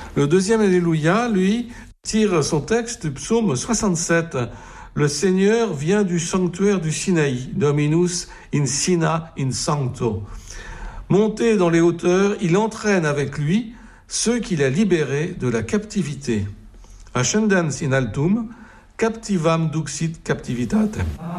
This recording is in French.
Le deuxième Alléluia, lui, tire son texte du psaume 67. Le Seigneur vient du sanctuaire du Sinaï, Dominus in Sina in Sancto. Monté dans les hauteurs, il entraîne avec lui ceux qu'il a libérés de la captivité. Ascendens in altum, captivam duxit captivitatem.